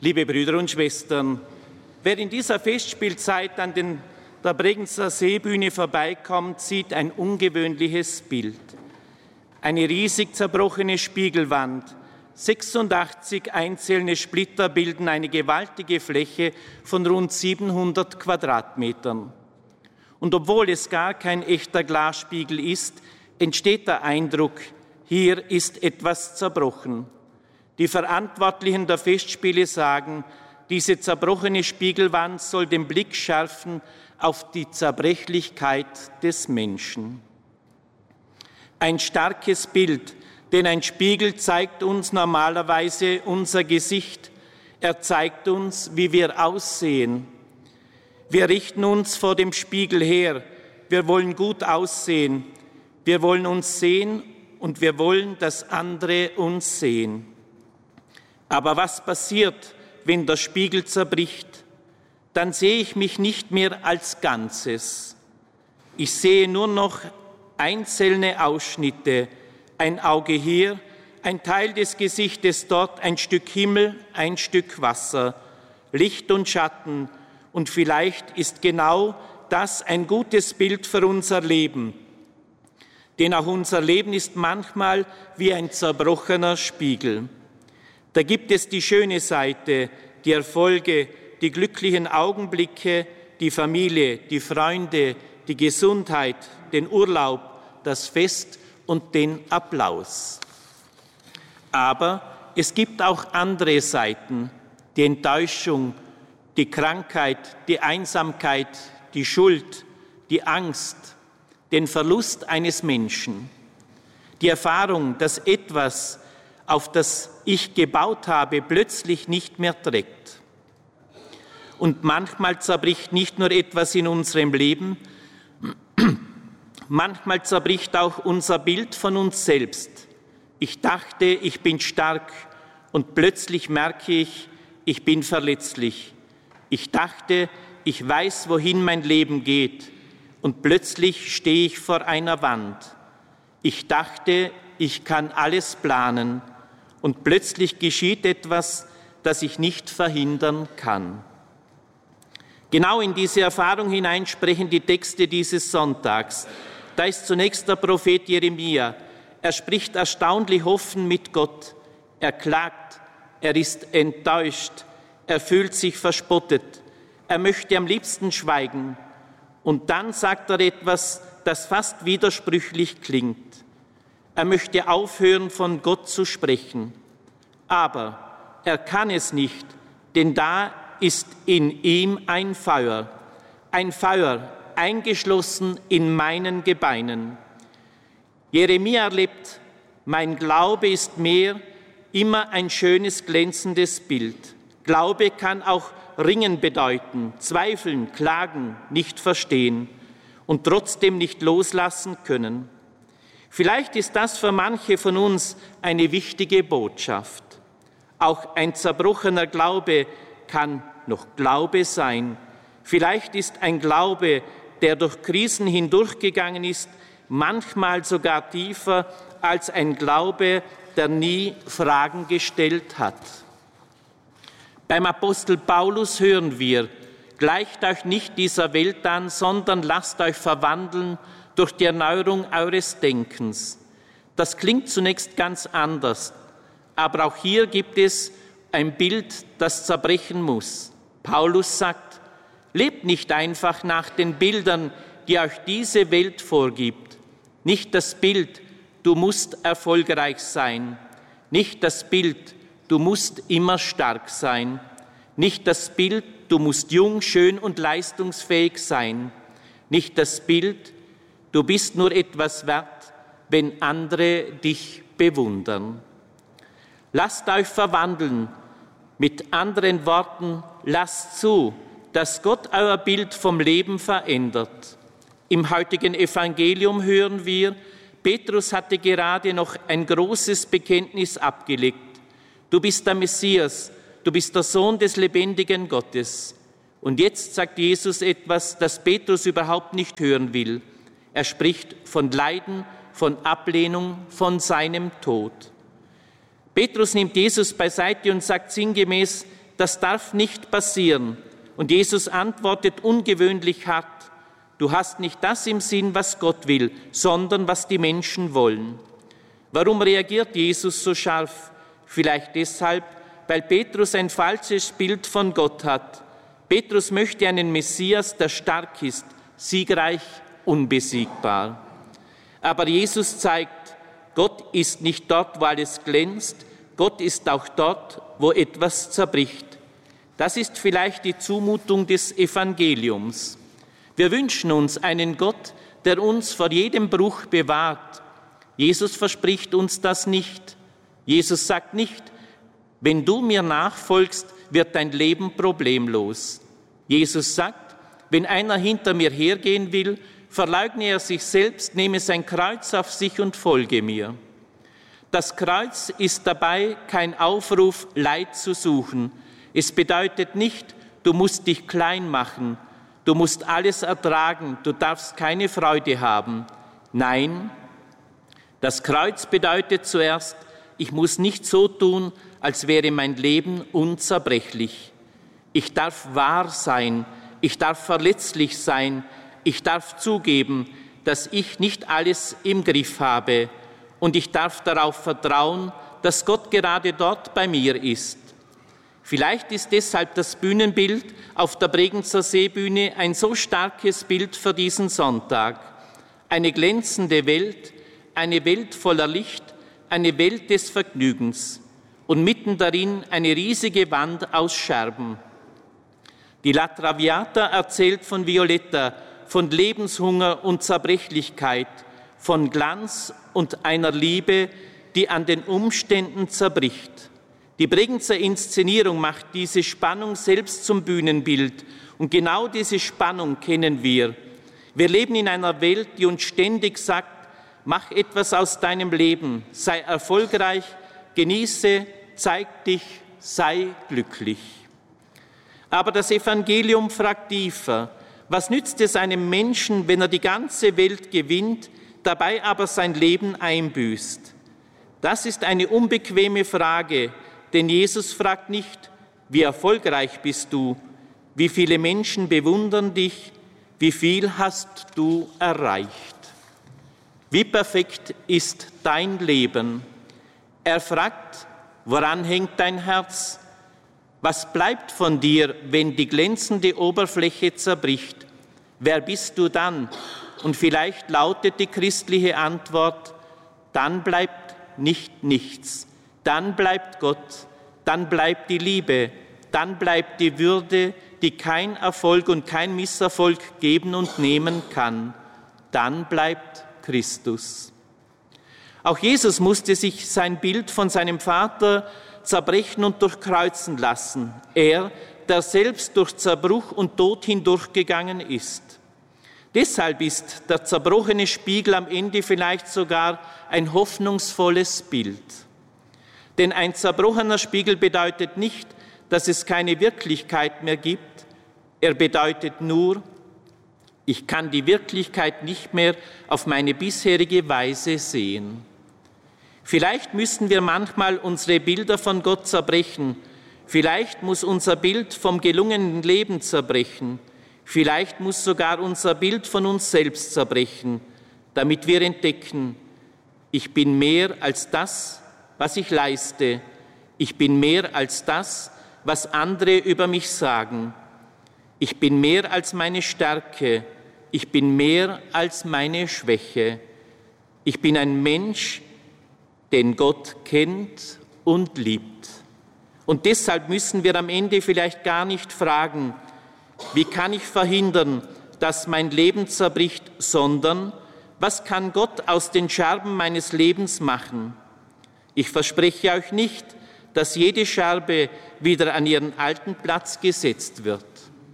Liebe Brüder und Schwestern, wer in dieser Festspielzeit an der Bregenzer Seebühne vorbeikommt, sieht ein ungewöhnliches Bild. Eine riesig zerbrochene Spiegelwand, 86 einzelne Splitter bilden eine gewaltige Fläche von rund 700 Quadratmetern. Und obwohl es gar kein echter Glasspiegel ist, entsteht der Eindruck, hier ist etwas zerbrochen. Die Verantwortlichen der Festspiele sagen, diese zerbrochene Spiegelwand soll den Blick schärfen auf die Zerbrechlichkeit des Menschen. Ein starkes Bild, denn ein Spiegel zeigt uns normalerweise unser Gesicht. Er zeigt uns, wie wir aussehen. Wir richten uns vor dem Spiegel her. Wir wollen gut aussehen. Wir wollen uns sehen und wir wollen, dass andere uns sehen. Aber was passiert, wenn der Spiegel zerbricht? Dann sehe ich mich nicht mehr als Ganzes. Ich sehe nur noch einzelne Ausschnitte, ein Auge hier, ein Teil des Gesichtes dort, ein Stück Himmel, ein Stück Wasser, Licht und Schatten. Und vielleicht ist genau das ein gutes Bild für unser Leben. Denn auch unser Leben ist manchmal wie ein zerbrochener Spiegel. Da gibt es die schöne Seite, die Erfolge, die glücklichen Augenblicke, die Familie, die Freunde, die Gesundheit, den Urlaub, das Fest und den Applaus. Aber es gibt auch andere Seiten, die Enttäuschung, die Krankheit, die Einsamkeit, die Schuld, die Angst, den Verlust eines Menschen, die Erfahrung, dass etwas, auf das ich gebaut habe, plötzlich nicht mehr trägt. Und manchmal zerbricht nicht nur etwas in unserem Leben, manchmal zerbricht auch unser Bild von uns selbst. Ich dachte, ich bin stark und plötzlich merke ich, ich bin verletzlich. Ich dachte, ich weiß, wohin mein Leben geht und plötzlich stehe ich vor einer Wand. Ich dachte, ich kann alles planen und plötzlich geschieht etwas, das ich nicht verhindern kann. Genau in diese Erfahrung hinein sprechen die Texte dieses Sonntags. Da ist zunächst der Prophet Jeremia. Er spricht erstaunlich offen mit Gott. Er klagt, er ist enttäuscht, er fühlt sich verspottet. Er möchte am liebsten schweigen. Und dann sagt er etwas, das fast widersprüchlich klingt. Er möchte aufhören, von Gott zu sprechen. Aber er kann es nicht, denn da ist in ihm ein Feuer eingeschlossen in meinen Gebeinen. Jeremia erlebt, mein Glaube ist mehr immer ein schönes, glänzendes Bild. Glaube kann auch Ringen bedeuten, zweifeln, klagen, nicht verstehen und trotzdem nicht loslassen können. Vielleicht ist das für manche von uns eine wichtige Botschaft. Auch ein zerbrochener Glaube kann noch Glaube sein. Vielleicht ist ein Glaube, der durch Krisen hindurchgegangen ist, manchmal sogar tiefer als ein Glaube, der nie Fragen gestellt hat. Beim Apostel Paulus hören wir, gleicht euch nicht dieser Welt an, sondern lasst euch verwandeln durch die Erneuerung eures Denkens. Das klingt zunächst ganz anders, aber auch hier gibt es ein Bild, das zerbrechen muss. Paulus sagt, lebt nicht einfach nach den Bildern, die euch diese Welt vorgibt. Nicht das Bild, du musst erfolgreich sein. Nicht das Bild, du musst immer stark sein. Nicht das Bild, du musst jung, schön und leistungsfähig sein. Nicht das Bild, du bist nur etwas wert, wenn andere dich bewundern. Lasst euch verwandeln. Mit anderen Worten, lasst zu, dass Gott euer Bild vom Leben verändert. Im heutigen Evangelium hören wir, Petrus hatte gerade noch ein großes Bekenntnis abgelegt. Du bist der Messias, du bist der Sohn des lebendigen Gottes. Und jetzt sagt Jesus etwas, das Petrus überhaupt nicht hören will. Er spricht von Leiden, von Ablehnung, von seinem Tod. Petrus nimmt Jesus beiseite und sagt sinngemäß, das darf nicht passieren. Und Jesus antwortet ungewöhnlich hart: Du hast nicht das im Sinn, was Gott will, sondern was die Menschen wollen. Warum reagiert Jesus so scharf? Vielleicht deshalb, weil Petrus ein falsches Bild von Gott hat. Petrus möchte einen Messias, der stark ist, siegreich, unbesiegbar. Aber Jesus zeigt, Gott ist nicht dort, wo alles glänzt, Gott ist auch dort, wo etwas zerbricht. Das ist vielleicht die Zumutung des Evangeliums. Wir wünschen uns einen Gott, der uns vor jedem Bruch bewahrt. Jesus verspricht uns das nicht. Jesus sagt nicht: Wenn du mir nachfolgst, wird dein Leben problemlos. Jesus sagt: Wenn einer hinter mir hergehen will, verleugne er sich selbst, nehme sein Kreuz auf sich und folge mir. Das Kreuz ist dabei kein Aufruf, Leid zu suchen. Es bedeutet nicht, du musst dich klein machen, du musst alles ertragen, du darfst keine Freude haben. Nein, das Kreuz bedeutet zuerst, ich muss nicht so tun, als wäre mein Leben unzerbrechlich. Ich darf wahr sein, ich darf verletzlich sein, ich darf zugeben, dass ich nicht alles im Griff habe, und ich darf darauf vertrauen, dass Gott gerade dort bei mir ist. Vielleicht ist deshalb das Bühnenbild auf der Bregenzer Seebühne ein so starkes Bild für diesen Sonntag. Eine glänzende Welt, eine Welt voller Licht, eine Welt des Vergnügens und mitten darin eine riesige Wand aus Scherben. Die La Traviata erzählt von Violetta, von Lebenshunger und Zerbrechlichkeit, von Glanz und einer Liebe, die an den Umständen zerbricht. Die Bregenzer Inszenierung macht diese Spannung selbst zum Bühnenbild. Und genau diese Spannung kennen wir. Wir leben in einer Welt, die uns ständig sagt: Mach etwas aus deinem Leben, sei erfolgreich, genieße, zeig dich, sei glücklich. Aber das Evangelium fragt tiefer: Was nützt es einem Menschen, wenn er die ganze Welt gewinnt, dabei aber sein Leben einbüßt? Das ist eine unbequeme Frage, denn Jesus fragt nicht: Wie erfolgreich bist du? Wie viele Menschen bewundern dich? Wie viel hast du erreicht? Wie perfekt ist dein Leben? Er fragt: Woran hängt dein Herz? Was bleibt von dir, wenn die glänzende Oberfläche zerbricht? Wer bist du dann? Und vielleicht lautet die christliche Antwort: Dann bleibt nicht nichts. Dann bleibt Gott, dann bleibt die Liebe, dann bleibt die Würde, die kein Erfolg und kein Misserfolg geben und nehmen kann. Dann bleibt Christus. Auch Jesus musste sich sein Bild von seinem Vater zerbrechen und durchkreuzen lassen. Er, der selbst durch Zerbruch und Tod hindurchgegangen ist. Deshalb ist der zerbrochene Spiegel am Ende vielleicht sogar ein hoffnungsvolles Bild. Denn ein zerbrochener Spiegel bedeutet nicht, dass es keine Wirklichkeit mehr gibt. Er bedeutet nur, ich kann die Wirklichkeit nicht mehr auf meine bisherige Weise sehen. Vielleicht müssen wir manchmal unsere Bilder von Gott zerbrechen. Vielleicht muss unser Bild vom gelungenen Leben zerbrechen. Vielleicht muss sogar unser Bild von uns selbst zerbrechen, damit wir entdecken: Ich bin mehr als das, was ich leiste. Ich bin mehr als das, was andere über mich sagen. Ich bin mehr als meine Stärke. Ich bin mehr als meine Schwäche. Ich bin ein Mensch, den Gott kennt und liebt. Und deshalb müssen wir am Ende vielleicht gar nicht fragen: Wie kann ich verhindern, dass mein Leben zerbricht, sondern was kann Gott aus den Scherben meines Lebens machen? Ich verspreche euch nicht, dass jede Scherbe wieder an ihren alten Platz gesetzt wird.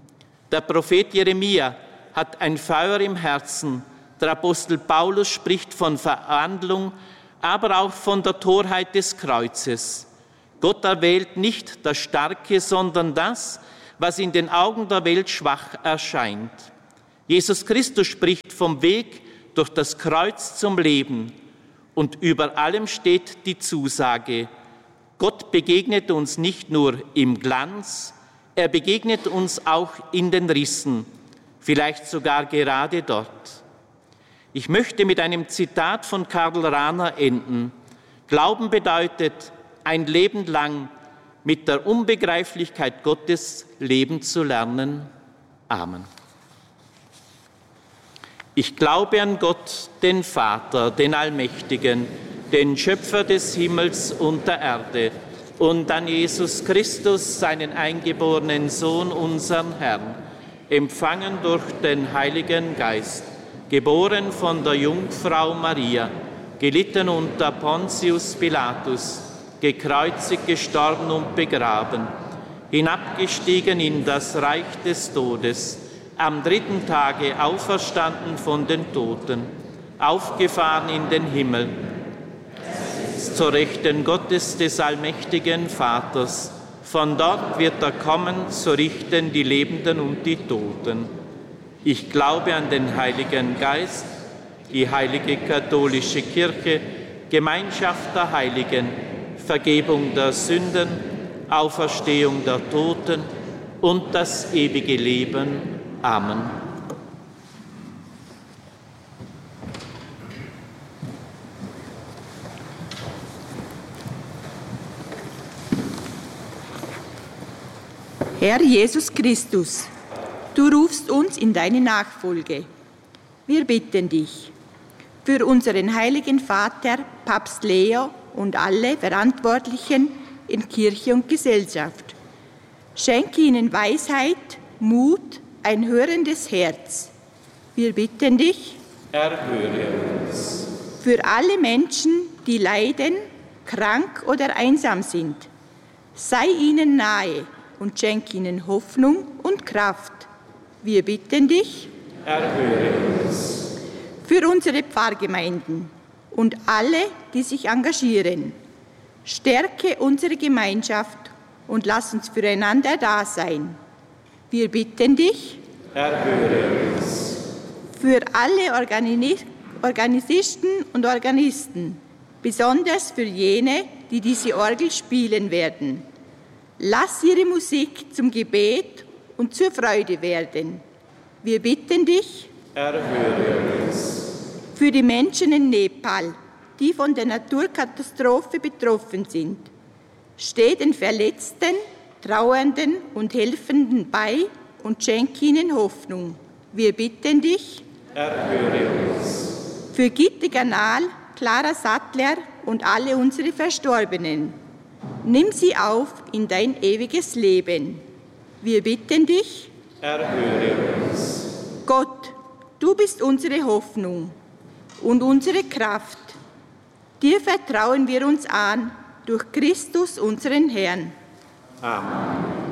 Der Prophet Jeremia hat ein Feuer im Herzen. Der Apostel Paulus spricht von Verwandlung, aber auch von der Torheit des Kreuzes. Gott erwählt nicht das Starke, sondern das, was in den Augen der Welt schwach erscheint. Jesus Christus spricht vom Weg durch das Kreuz zum Leben. Und über allem steht die Zusage: Gott begegnet uns nicht nur im Glanz, er begegnet uns auch in den Rissen, vielleicht sogar gerade dort. Ich möchte mit einem Zitat von Karl Rahner enden. Glauben bedeutet, ein Leben lang mit der Unbegreiflichkeit Gottes leben zu lernen. Amen. Ich glaube an Gott, den Vater, den Allmächtigen, den Schöpfer des Himmels und der Erde, und an Jesus Christus, seinen eingeborenen Sohn, unseren Herrn, empfangen durch den Heiligen Geist, geboren von der Jungfrau Maria, gelitten unter Pontius Pilatus, gekreuzigt, gestorben und begraben, hinabgestiegen in das Reich des Todes, am dritten Tage auferstanden von den Toten, aufgefahren in den Himmel, zur Rechten Gottes des allmächtigen Vaters. Von dort wird er kommen, zu richten die Lebenden und die Toten. Ich glaube an den Heiligen Geist, die heilige katholische Kirche, Gemeinschaft der Heiligen, Vergebung der Sünden, Auferstehung der Toten und das ewige Leben. Amen. Herr Jesus Christus, du rufst uns in deine Nachfolge. Wir bitten dich für unseren heiligen Vater, Papst Leo und alle Verantwortlichen in Kirche und Gesellschaft. Schenke ihnen Weisheit, Mut, ein hörendes Herz. Wir bitten dich, erhöre uns. Für alle Menschen, die leiden, krank oder einsam sind, sei ihnen nahe und schenke ihnen Hoffnung und Kraft. Wir bitten dich, erhöre uns. Für unsere Pfarrgemeinden und alle, die sich engagieren, stärke unsere Gemeinschaft und lass uns füreinander da sein. Wir bitten dich, erhöre uns. Für alle Organisten und Organisten, besonders für jene, die diese Orgel spielen werden. Lass ihre Musik zum Gebet und zur Freude werden. Wir bitten dich, erhöre uns. Für die Menschen in Nepal, die von der Naturkatastrophe betroffen sind, steh den Verletzten, Trauernden und Helfenden bei und schenk ihnen Hoffnung. Wir bitten dich, erhöre uns. Für Gitte Ganal, Clara Sattler und alle unsere Verstorbenen, nimm sie auf in dein ewiges Leben. Wir bitten dich, erhöre uns. Gott, du bist unsere Hoffnung und unsere Kraft. Dir vertrauen wir uns an durch Christus, unseren Herrn. Amen.